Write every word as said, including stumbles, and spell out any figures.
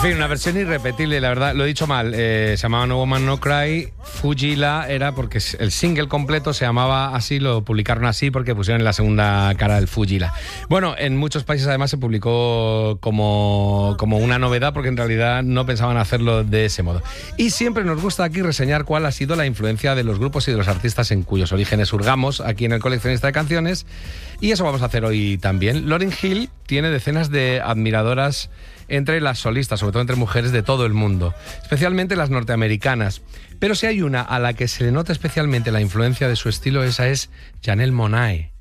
fin, una versión irrepetible, la verdad, lo he dicho mal, eh, se llamaba No Woman No Cry. Fuji-la era porque el single completo se llamaba así, lo publicaron así porque pusieron en la segunda cara el Fuji-la. Bueno, en muchos países además se publicó como, como una novedad porque en realidad no pensaban hacerlo de ese modo. Y siempre nos gusta aquí reseñar cuál ha sido la influencia de los grupos y de los artistas en cuyos orígenes hurgamos aquí en el Coleccionista de Canciones, y eso vamos a hacer hoy también. Lauryn Hill tiene decenas de admiradoras entre las solistas, sobre todo entre mujeres de todo el mundo, especialmente las norteamericanas. Pero si hay una a la que se le nota especialmente la influencia de su estilo, esa es Janelle Monáe.